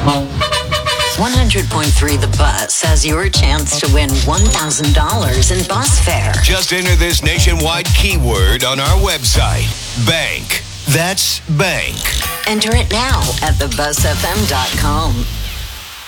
100.3 The Bus has your chance to win $1,000 in bus fare. Just enter this nationwide keyword on our website. Bank. That's bank. Enter it now at thebusfm.com.